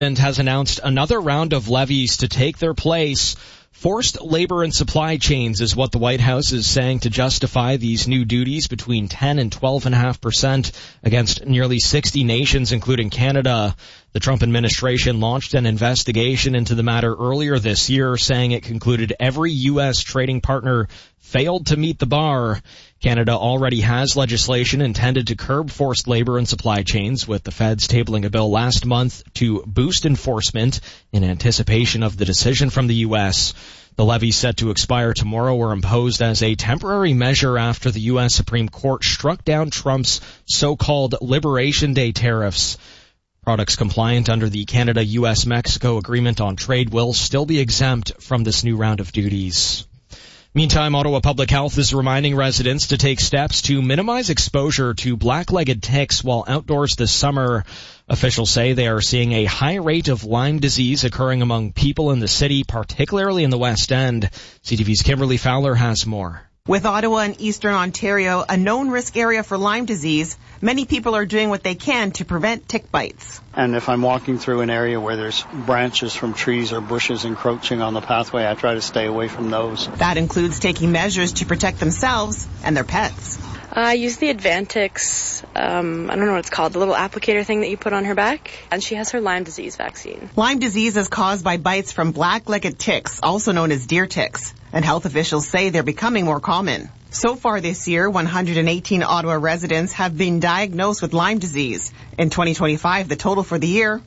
And has announced another round of levies to take their place. Forced labor and supply chains is what the White House is saying to justify these new duties between 10 and 12.5% against nearly 60 nations, including Canada. The Trump administration launched an investigation into the matter earlier this year, saying it concluded every U.S. trading partner failed to meet the bar. Canada already has legislation intended to curb forced labor and supply chains, with the feds tabling a bill last month to boost enforcement in anticipation of the decision from the U.S. The levy set to expire tomorrow were imposed as a temporary measure after the U.S. Supreme Court struck down Trump's so-called Liberation Day tariffs. Products compliant under the Canada-U.S.-Mexico Agreement on Trade will still be exempt from this new round of duties. Meantime, Ottawa Public Health is reminding residents to take steps to minimize exposure to black-legged ticks while outdoors this summer. Officials say they are seeing a high rate of Lyme disease occurring among people in the city, particularly in the West End. CTV's Kimberly Fowler has more. With Ottawa and Eastern Ontario a known risk area for Lyme disease, many people are doing what they can to prevent tick bites. And if I'm walking through an area where there's branches from trees or bushes encroaching on the pathway, I try to stay away from those. That includes taking measures to protect themselves and their pets. I use the Advantix, I don't know what it's called, the little applicator thing that you put on her back, and she has her Lyme disease vaccine. Lyme disease is caused by bites from black-legged ticks, also known as deer ticks, and health officials say they're becoming more common. So far this year, 118 Ottawa residents have been diagnosed with Lyme disease. In 2025, the total for the year,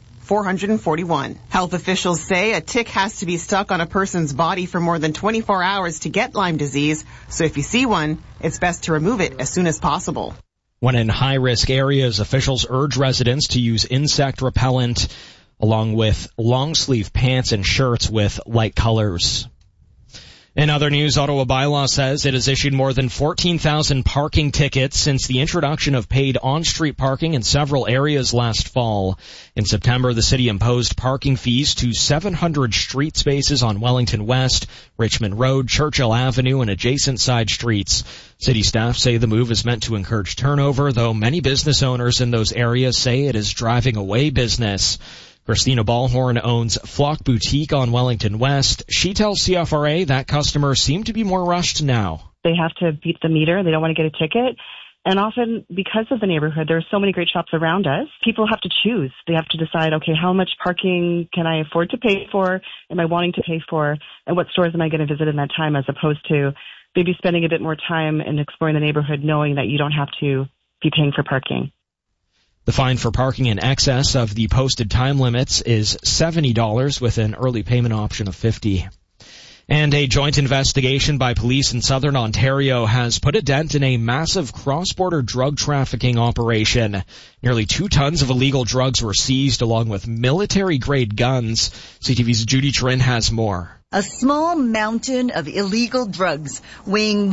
441. Health officials say a tick has to be stuck on a person's body for more than 24 hours to get Lyme disease, so if you see one, it's best to remove it as soon as possible. When in high-risk areas, officials urge residents to use insect repellent along with long-sleeve pants and shirts with light colors. In other news, Ottawa bylaw says it has issued more than 14,000 parking tickets since the introduction of paid on-street parking in several areas last fall. In September, the city imposed parking fees to 700 street spaces on Wellington West, Richmond Road, Churchill Avenue, and adjacent side streets. City staff say the move is meant to encourage turnover, though many business owners in those areas say it is driving away business. Christina Ballhorn owns Flock Boutique on Wellington West. She tells CFRA that customers seem to be more rushed now. They have to beat the meter. They don't want to get a ticket. And often, because of the neighborhood, there are so many great shops around us, people have to choose. They have to decide, okay, how much parking can I afford to pay for? Am I wanting to pay for? And what stores am I going to visit in that time, as opposed to maybe spending a bit more time and exploring the neighborhood knowing that you don't have to be paying for parking. The fine for parking in excess of the posted time limits is $70 with an early payment option of $50. And a joint investigation by police in southern Ontario has put a dent in a massive cross-border drug trafficking operation. Nearly 2 tons of illegal drugs were seized along with military-grade guns. CTV's Judy Trin has more. A small mountain of illegal drugs weighing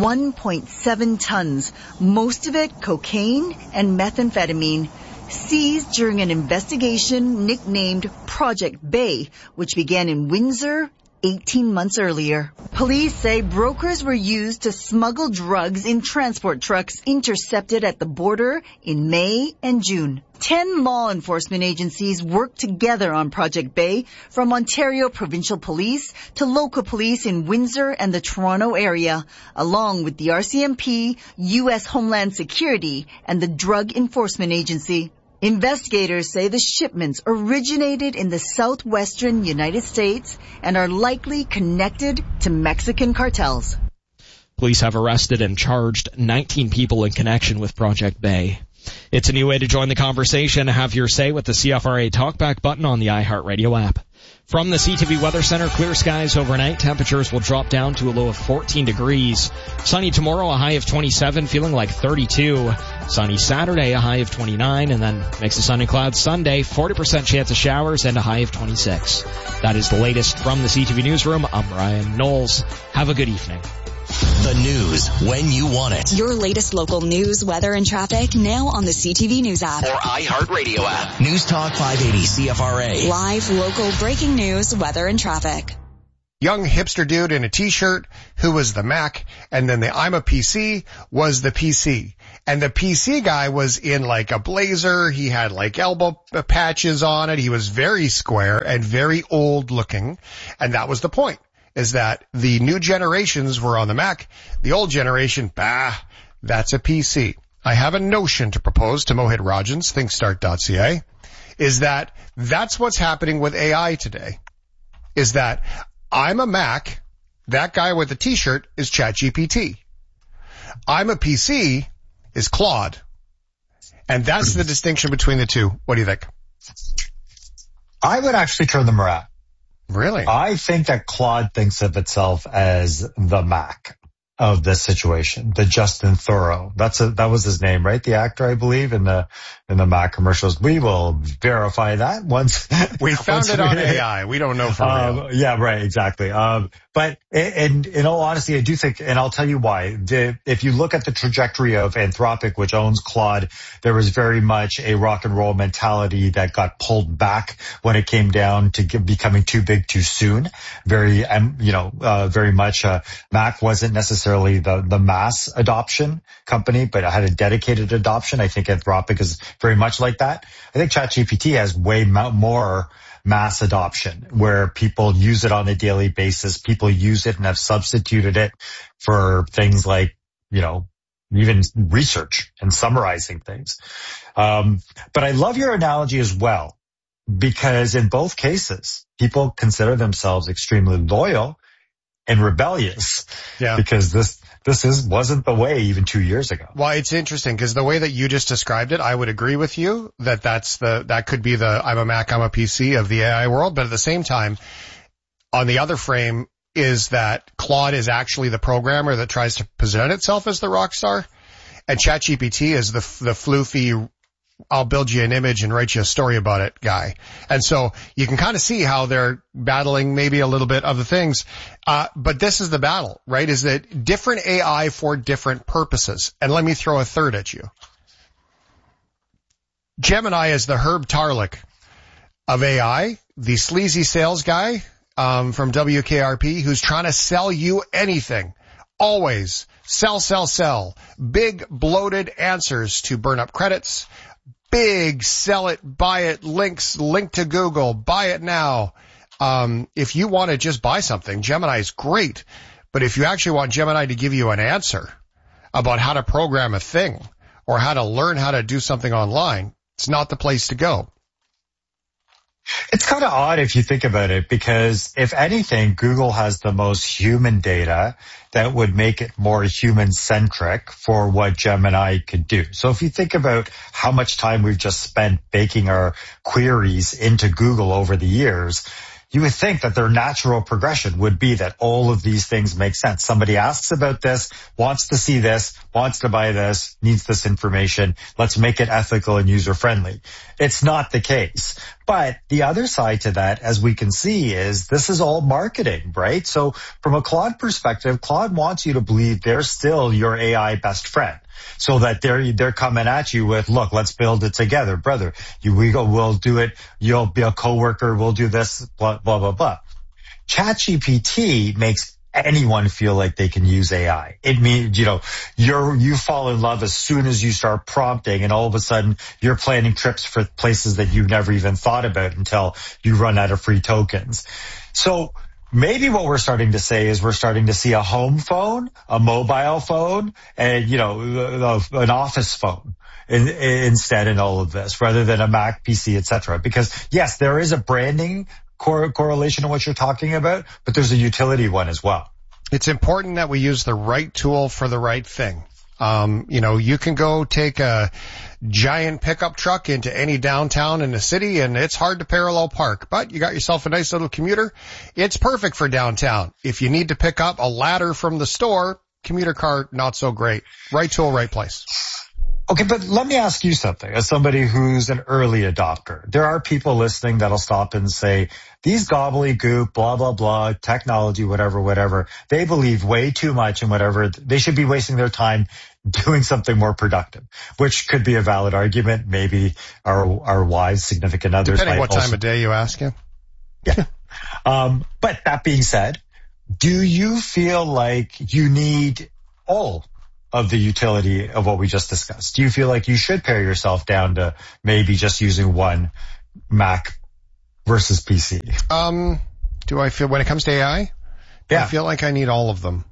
1.7 tons, most of it cocaine and methamphetamine, seized during an investigation nicknamed Project Bay, which began in Windsor 18 months earlier. Police say brokers were used to smuggle drugs in transport trucks intercepted at the border in May and June. 10 law enforcement agencies worked together on Project Bay, from Ontario Provincial Police to local police in Windsor and the Toronto area, along with the RCMP, U.S. Homeland Security, and the Drug Enforcement Agency. Investigators say the shipments originated in the southwestern United States and are likely connected to Mexican cartels. Police have arrested and charged 19 people in connection with Project Bay. It's a new way to join the conversation. Have your say with the CFRA Talkback button on the iHeartRadio app. From the CTV Weather Center, clear skies overnight. Temperatures will drop down to a low of 14 degrees. Sunny tomorrow, a high of 27, feeling like 32. Sunny Saturday, a high of 29, and then mix of sun and clouds Sunday, 40% chance of showers and a high of 26. That is the latest from the CTV Newsroom. I'm Ryan Knowles. Have a good evening. The news when you want it. Your latest local news, weather, and traffic now on the CTV News app. Or iHeartRadio app. News Talk 580 CFRA. Live, local, breaking news, weather, and traffic. Young hipster dude in a t-shirt who was the Mac, and then the I'm a PC was the PC. And the PC guy was in like a blazer. He had like elbow patches on it. He was very square and very old looking. And that was the point, is that the new generations were on the Mac. The old generation, that's a PC. I have a notion to propose to Mohit Rajans, thinkstart.ca, is that that's what's happening with AI today, is that I'm a Mac, that guy with the t-shirt is ChatGPT. I'm a PC is Claude. And that's the distinction between the two. What do you think? I would actually turn them around. Really? I think that Claude thinks of itself as the Mac of this situation, the Justin Theroux. That was his name, right? The actor, I believe, in the Mac commercials. We will verify that once. We found it on AI. We don't know for real. Yeah, right, exactly. But in all honesty, I do think, and I'll tell you why. If you look at the trajectory of Anthropic, which owns Claude, there was very much a rock and roll mentality that got pulled back when it came down to becoming too big too soon. Very much, Mac wasn't necessarily the mass adoption company, but it had a dedicated adoption. I think Anthropic is very much like that. I think ChatGPT has way more mass adoption where people use it on a daily basis. People use it and have substituted it for things like, even research and summarizing things. But I love your analogy as well, because in both cases, people consider themselves extremely loyal and rebellious. Yeah. Because this wasn't the way even 2 years ago. Well, it's interesting because the way that you just described it, I would agree with you that could be the I'm a Mac, I'm a PC of the AI world. But at the same time, on the other frame is that Claude is actually the programmer that tries to present itself as the rock star, and ChatGPT is the floofy, I'll build you an image and write you a story about it guy. And so you can kind of see how they're battling maybe a little bit of the things. But this is the battle, right? Is that different AI for different purposes. And let me throw a third at you. Gemini is the Herb Tarlek of AI, the sleazy sales guy, from WKRP, who's trying to sell you anything. Always sell. Big bloated answers to burn up credits. Big sell it, buy it, links, link to Google, buy it now. If you want to just buy something, Gemini is great. But if you actually want Gemini to give you an answer about how to program a thing or how to learn how to do something online, it's not the place to go. It's kind of odd if you think about it, because if anything, Google has the most human data that would make it more human-centric for what Gemini could do. So if you think about how much time we've just spent baking our queries into Google over the years, you would think that their natural progression would be that all of these things make sense. Somebody asks about this, wants to see this, wants to buy this, needs this information. Let's make it ethical and user-friendly. It's not the case. But the other side to that, as we can see, is this is all marketing, right? So from a Claude perspective, Claude wants you to believe they're still your AI best friend. So that they're coming at you with, look, let's build it together, brother. We'll do it. You'll be a coworker. We'll do this, blah, blah, blah, blah. ChatGPT makes anyone feel like they can use AI. It means, you fall in love as soon as you start prompting, and all of a sudden you're planning trips for places that you've never even thought about until you run out of free tokens. So maybe what we're starting to say is we're starting to see a home phone, a mobile phone, and, an office phone instead in all of this, rather than a Mac, PC, etc. Because yes, there is a branding correlation in what you're talking about, but there's a utility one as well. It's important that we use the right tool for the right thing. You can go take a giant pickup truck into any downtown in the city and it's hard to parallel park, but you got yourself a nice little commuter. It's perfect for downtown. If you need to pick up a ladder from the store, commuter car, not so great. Right tool, right place. Okay, but let me ask you something. As somebody who's an early adopter, there are people listening that'll stop and say, these gobbledygook, blah, blah, blah, technology, whatever, they believe way too much in whatever. They should be wasting their time doing something more productive, which could be a valid argument. Maybe our wives, significant others. Depending what time of day you ask him. Yeah. But that being said, do you feel like you need all of the utility of what we just discussed? Do you feel like you should pare yourself down to maybe just using one Mac versus PC? Do I feel, when it comes to AI, I feel like I need all of them?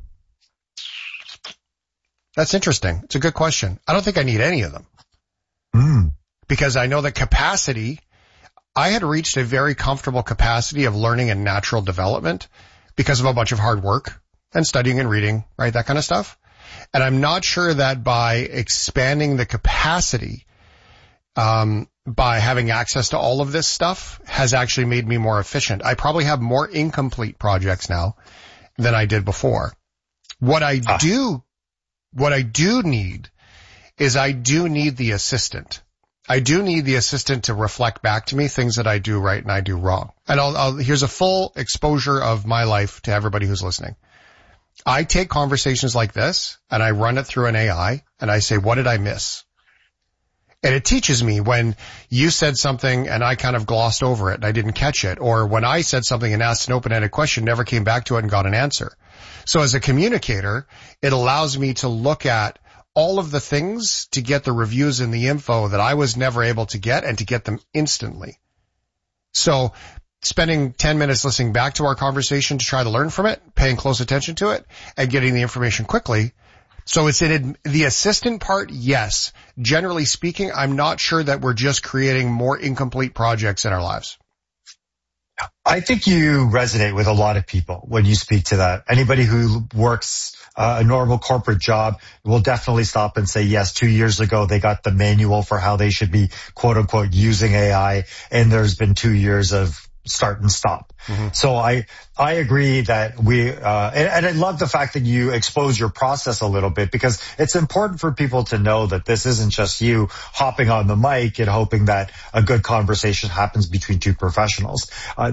That's interesting. It's a good question. I don't think I need any of them. Because I know that capacity, I had reached a very comfortable capacity of learning and natural development because of a bunch of hard work and studying and reading, right? That kind of stuff. And I'm not sure that by expanding the capacity, by having access to all of this stuff has actually made me more efficient. I probably have more incomplete projects now than I did before. What I do need is I do need the assistant. I do need the assistant to reflect back to me things that I do right and I do wrong. And here's a full exposure of my life to everybody who's listening. I take conversations like this and I run it through an AI and I say, what did I miss? And it teaches me when you said something and I kind of glossed over it and I didn't catch it, or when I said something and asked an open-ended question, never came back to it and got an answer. So as a communicator, it allows me to look at all of the things to get the reviews and the info that I was never able to get and to get them instantly. So spending 10 minutes listening back to our conversation to try to learn from it, paying close attention to it, and getting the information quickly. So it's in the assistant part, yes. Generally speaking, I'm not sure that we're just creating more incomplete projects in our lives. I think you resonate with a lot of people when you speak to that. Anybody who works a normal corporate job will definitely stop and say, yes, 2 years ago they got the manual for how they should be, quote unquote, using AI, and there's been 2 years of start and stop. So I agree that and I love the fact that you expose your process a little bit, because it's important for people to know that this isn't just you hopping on the mic and hoping that a good conversation happens between two professionals.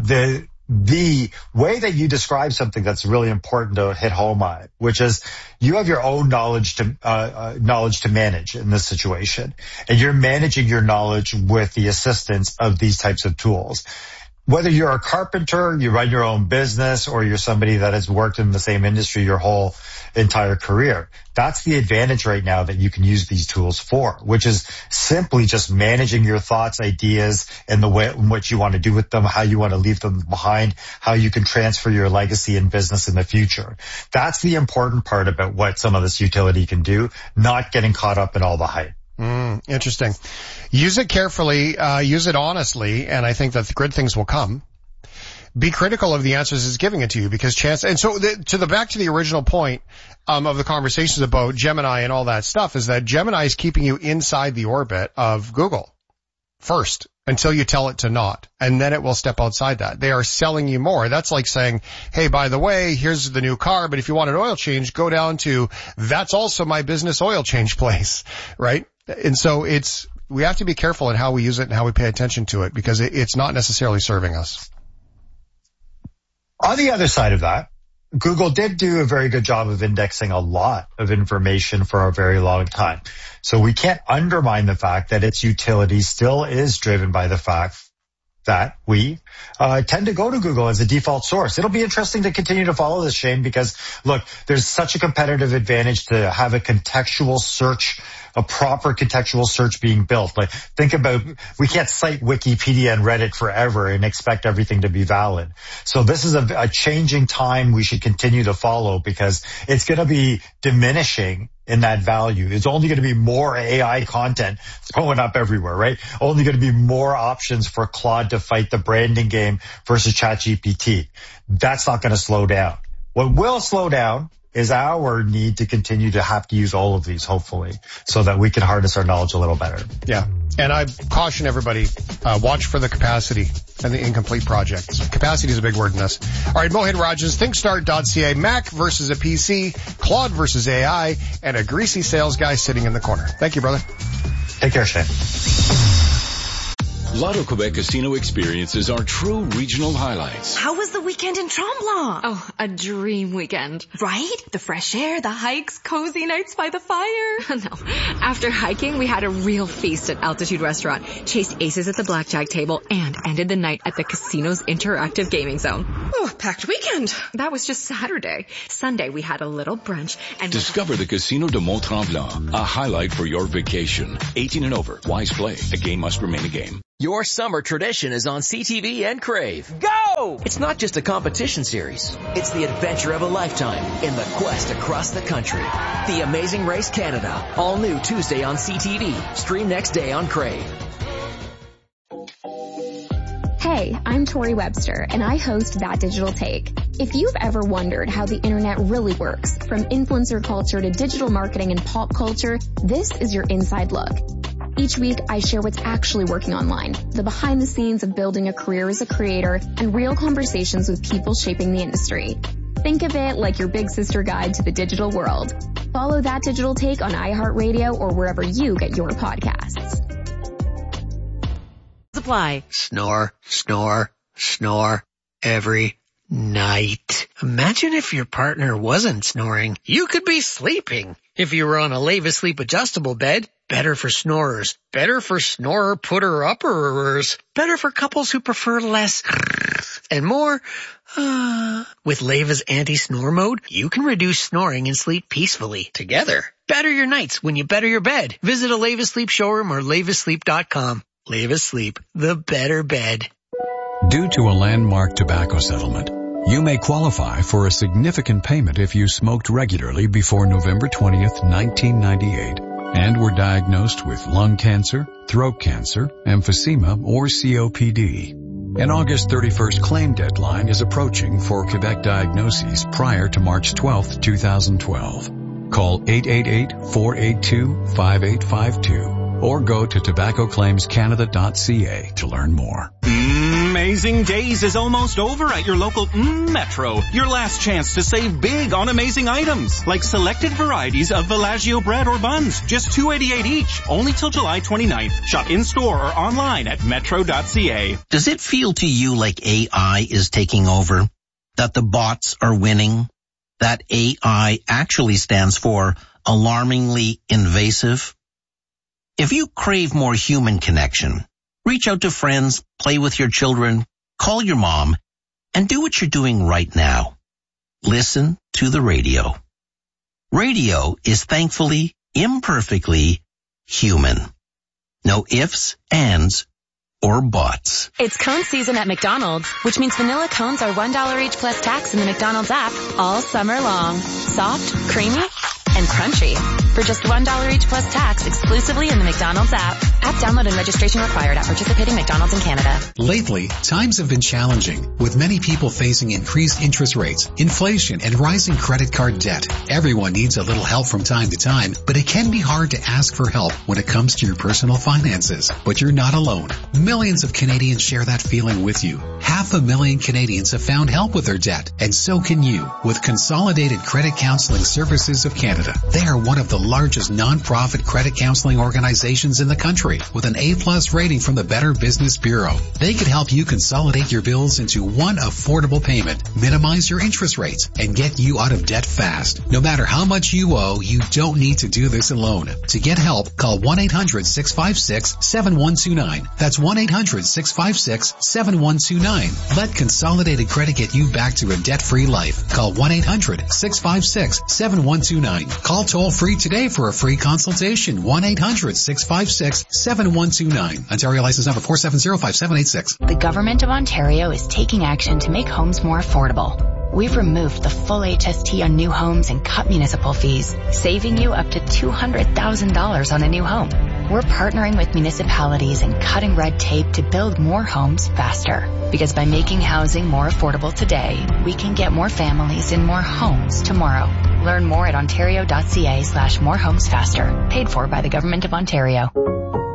The way that you describe something that's really important to hit home on, which is you have your own knowledge to manage in this situation, and you're managing your knowledge with the assistance of these types of tools. Whether you're a carpenter, you run your own business, or you're somebody that has worked in the same industry your whole entire career, that's the advantage right now that you can use these tools for, which is simply just managing your thoughts, ideas, and the way in which you want to do with them, how you want to leave them behind, how you can transfer your legacy in business in the future. That's the important part about what some of this utility can do, not getting caught up in all the hype. Interesting. Use it carefully, use it honestly, and I think that the good things will come. Be critical of the answers it's giving it to you, because chance, and so back to the original point, of the conversations about Gemini and all that stuff, is that Gemini is keeping you inside the orbit of Google first until you tell it to not, and then it will step outside that. They are selling you more. That's like saying, hey, by the way, here's the new car, but if you want an oil change, go down to, that's also my business oil change place, right? And so we have to be careful in how we use it and how we pay attention to it, because it's not necessarily serving us. On the other side of that, Google did do a very good job of indexing a lot of information for a very long time. So we can't undermine the fact that its utility still is driven by the fact that we tend to go to Google as a default source. It'll be interesting to continue to follow this, Shane, because, look, there's such a competitive advantage to have a contextual search, a proper contextual search being built. Like, think about, we can't cite Wikipedia and Reddit forever and expect everything to be valid. So this is a changing time we should continue to follow, because it's going to be diminishing in that value. It's only going to be more AI content going up everywhere, right? Only going to be more options for Claude to fight the branding game versus ChatGPT. That's not going to slow down. What will slow down is our need to continue to have to use all of these, hopefully, so that we can harness our knowledge a little better. Yeah. And I caution everybody, watch for the capacity and the incomplete projects. Capacity is a big word in this. All right, Mohit Rajan, ThinkStart.ca, Mac versus a PC, Claude versus AI, and a greasy sales guy sitting in the corner. Thank you, brother. Take care, Shane. Lotto Quebec Casino experiences are true regional highlights. How was the weekend in Tremblant? Oh, a dream weekend. Right? The fresh air, the hikes, cozy nights by the fire. No. After hiking, we had a real feast at Altitude Restaurant, chased aces at the blackjack table, and ended the night at the casino's interactive gaming zone. Oh, packed weekend. That was just Saturday. Sunday, we had a little brunch and... Discover the Casino de Mont-Tremblant, a highlight for your vacation. 18 and over. Wise play. A game must remain a game. Your summer tradition is on CTV and Crave. Go! It's not just a competition series. It's the adventure of a lifetime in the quest across the country. The Amazing Race Canada. All new Tuesday on CTV. Stream next day on Crave. Hey, I'm Tori Webster, and I host That Digital Take. If you've ever wondered how the internet really works, from influencer culture to digital marketing and pop culture, this is your inside look. Each week, I share what's actually working online, the behind the scenes of building a career as a creator, and real conversations with people shaping the industry. Think of it like your big sister guide to the digital world. Follow That Digital Take on iHeartRadio or wherever you get your podcasts. Supply. Snore, snore, snore every night. Imagine if your partner wasn't snoring. You could be sleeping. If you were on a Leva Sleep adjustable bed, better for snorers. Better for snorer putter-upperers. Better for couples who prefer less and more. With Leva's anti-snore mode, you can reduce snoring and sleep peacefully together. Better your nights when you better your bed. Visit a Leva Sleep showroom or levasleep.com. Leva Sleep, the better bed. Due to a landmark tobacco settlement, you may qualify for a significant payment if you smoked regularly before November 20th, 1998, and were diagnosed with lung cancer, throat cancer, emphysema, or COPD. An August 31st claim deadline is approaching for Quebec diagnoses prior to March 12th, 2012. Call 888-482-5852 or go to tobaccoclaimscanada.ca to learn more. Amazing Days is almost over at your local Metro. Your last chance to save big on amazing items, like selected varieties of Villaggio bread or buns, just $2.88 each, only till July 29th. Shop in-store or online at metro.ca. Does it feel to you like AI is taking over? That the bots are winning? That AI actually stands for alarmingly invasive? If you crave more human connection, reach out to friends, play with your children, call your mom, and do what you're doing right now. Listen to the radio. Radio is thankfully, imperfectly human. No ifs, ands, or buts. It's cone season at McDonald's, which means vanilla cones are $1 each plus tax in the McDonald's app all summer long. Soft, creamy, and crunchy. For just $1 each plus tax exclusively in the McDonald's app. App download and registration required at participating McDonald's in Canada. Lately, times have been challenging, with many people facing increased interest rates, inflation, and rising credit card debt. Everyone needs a little help from time to time, but it can be hard to ask for help when it comes to your personal finances. But you're not alone. Millions of Canadians share that feeling with you. 500,000 Canadians have found help with their debt, and so can you with Consolidated Credit Counseling Services of Canada. They are one of the largest non-profit credit counseling organizations in the country with an A+ rating from the Better Business Bureau. They could help you consolidate your bills into one affordable payment, minimize your interest rates, and get you out of debt fast. No matter how much you owe, you don't need to do this alone. To get help, call 1-800-656-7129. That's 1-800-656-7129. Let Consolidated Credit get you back to a debt-free life. Call 1-800-656-7129. Call toll-free today for a free consultation. 1-800-656-7129. Ontario license number 4705786. The Government of Ontario is taking action to make homes more affordable. We've removed the full HST on new homes and cut municipal fees, saving you up to $200,000 on a new home. We're partnering with municipalities and cutting red tape to build more homes faster. Because by making housing more affordable today, we can get more families in more homes tomorrow. Learn more at ontario.ca/morehomesfaster. Paid for by the Government of Ontario.